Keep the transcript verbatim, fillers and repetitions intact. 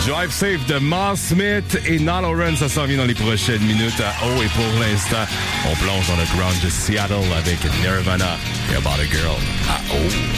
Drive Safe de Moss Smith et Not Oren, ça s'en vient dans les prochaines minutes à haut. Et pour l'instant, on plonge dans le grunge de Seattle avec Nirvana et About a Girl à haut.